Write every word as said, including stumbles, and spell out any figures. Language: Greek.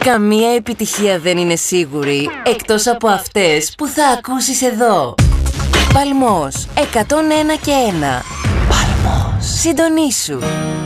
Καμία επιτυχία δεν είναι σίγουρη, εκτός από αυτές που θα ακούσεις εδώ. Παλμός εκατόν ένα και ένα. Παλμός. Συντονίσου.